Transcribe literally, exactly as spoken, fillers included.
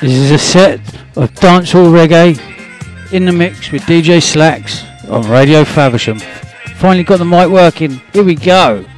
This is a set of dancehall reggae in the mix with D J Slacks on Radio Faversham. Finally got the mic working. Here we go.